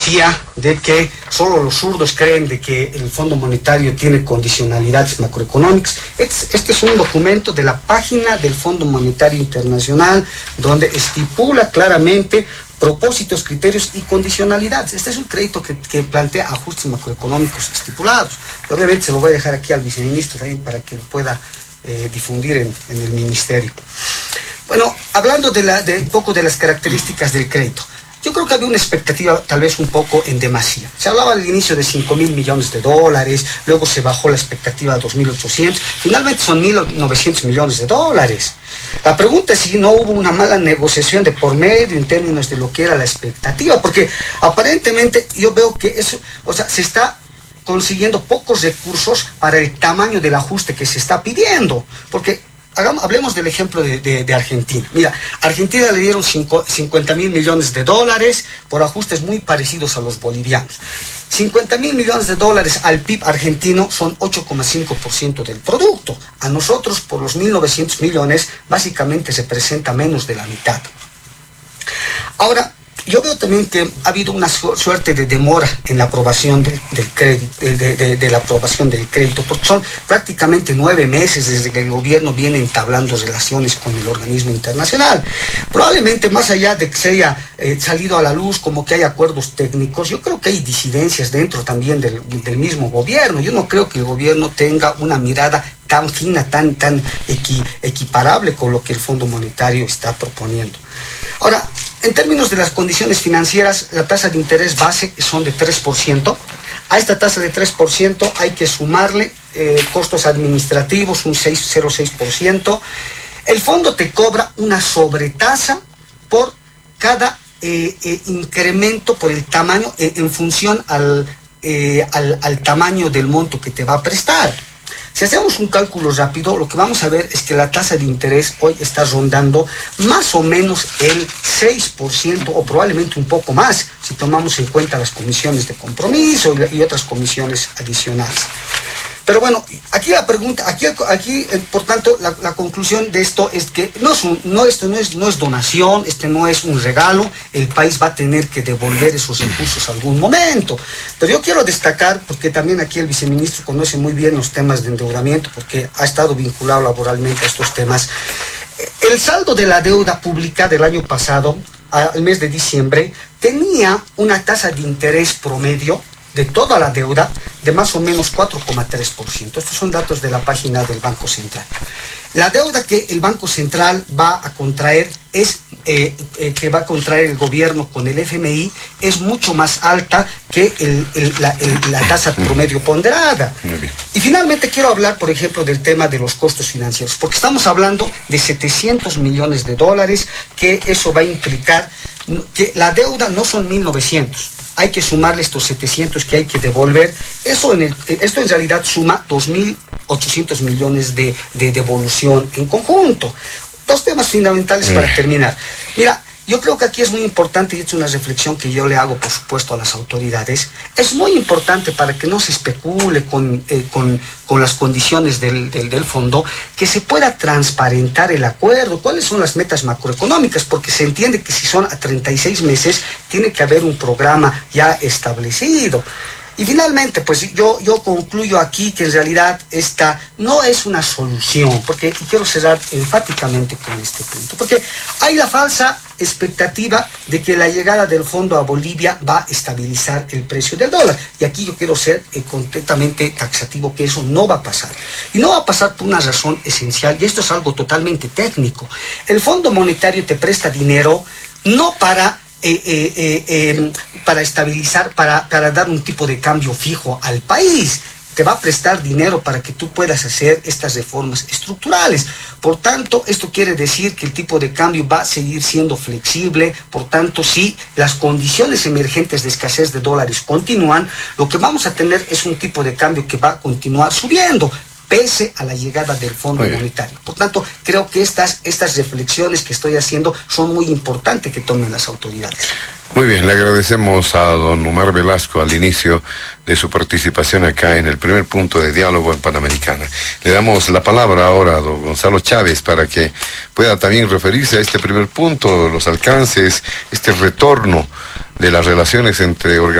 decía de que solo los zurdos creen de que el Fondo Monetario tiene condicionalidades macroeconómicas. Este es un documento de la página del Fondo Monetario Internacional donde estipula claramente propósitos, criterios y condicionalidades. Este es un crédito que plantea ajustes macroeconómicos estipulados. Obviamente se lo voy a dejar aquí al viceministro también para que lo pueda difundir en el ministerio. Bueno, hablando un poco de las características del crédito. Yo creo que había una expectativa tal vez un poco en demasía. Se hablaba al inicio de 5.000 millones de dólares, luego se bajó la expectativa a 2.800, finalmente son 1.900 millones de dólares. La pregunta es si no hubo una mala negociación de por medio en términos de lo que era la expectativa, porque aparentemente yo veo que eso, o sea, se está consiguiendo pocos recursos para el tamaño del ajuste que se está pidiendo, porque hablemos del ejemplo de Argentina. Mira, a Argentina le dieron 50.000 millones de dólares por ajustes muy parecidos a los bolivianos. 50.000 millones de dólares al PIB argentino son 8,5% del producto. A nosotros, por los 1.900 millones, básicamente se presenta menos de la mitad. Ahora, yo veo también que ha habido una suerte de demora en la aprobación del crédito, de la aprobación del crédito, porque son prácticamente 9 meses desde que el gobierno viene entablando relaciones con el organismo internacional. Probablemente más allá de que se haya salido a la luz como que hay acuerdos técnicos, yo creo que hay disidencias dentro también del mismo gobierno. Yo no creo que el gobierno tenga una mirada tan fina, tan equiparable con lo que el Fondo Monetario está proponiendo. Ahora, en términos de las condiciones financieras, la tasa de interés base son de 3%. A esta tasa de 3% hay que sumarle costos administrativos, un 0,6%. El fondo te cobra una sobretasa por cada incremento, por el tamaño, en función al tamaño del monto que te va a prestar. Si hacemos un cálculo rápido, lo que vamos a ver es que la tasa de interés hoy está rondando más o menos el 6% o probablemente un poco más, si tomamos en cuenta las comisiones de compromiso y otras comisiones adicionales. Pero bueno, aquí la pregunta, por tanto, la conclusión de esto es que esto no es donación, no es un regalo, el país va a tener que devolver esos recursos a algún momento. Pero yo quiero destacar, porque también aquí el viceministro conoce muy bien los temas de endeudamiento, porque ha estado vinculado laboralmente a estos temas. El saldo de la deuda pública del año pasado, al mes de diciembre, tenía una tasa de interés promedio de toda la deuda de más o menos 4,3%. Estos son datos de la página del Banco Central. La deuda que el Banco Central va a contraer que va a contraer el gobierno con el FMI es mucho más alta que la tasa promedio ponderada. Y finalmente quiero hablar, por ejemplo, del tema de los costos financieros, porque estamos hablando de 700 millones de dólares, que eso va a implicar que la deuda no son 1.900. Hay que sumarle estos 700 que hay que devolver. Esto en realidad suma 2.800 millones de devolución en conjunto. Dos temas fundamentales para terminar. Mira, yo creo que aquí es muy importante, y es una reflexión que yo le hago, por supuesto, a las autoridades. Es muy importante para que no se especule con las condiciones del fondo, que se pueda transparentar el acuerdo, cuáles son las metas macroeconómicas, porque se entiende que si son a 36 meses, tiene que haber un programa ya establecido. Y finalmente, pues yo concluyo aquí que en realidad esta no es una solución, porque quiero cerrar enfáticamente con este punto, porque hay la falsa expectativa de que la llegada del fondo a Bolivia va a estabilizar el precio del dólar. Y aquí yo quiero ser completamente taxativo, que eso no va a pasar. Y no va a pasar por una razón esencial, y esto es algo totalmente técnico. El Fondo Monetario te presta dinero no para estabilizar, para dar un tipo de cambio fijo al país. Te va a prestar dinero para que tú puedas hacer estas reformas estructurales. Por tanto, esto quiere decir que el tipo de cambio va a seguir siendo flexible. Por tanto, si las condiciones emergentes de escasez de dólares continúan, lo que vamos a tener es un tipo de cambio que va a continuar subiendo, pese a la llegada del Fondo Monetario. Por tanto, creo que estas reflexiones que estoy haciendo son muy importantes que tomen las autoridades. Muy bien, le agradecemos a don Omar Velasco al inicio de su participación acá en el primer punto de diálogo en Panamericana. Le damos la palabra ahora a don Gonzalo Chávez para que pueda también referirse a este primer punto, los alcances, este retorno de las relaciones entre organizaciones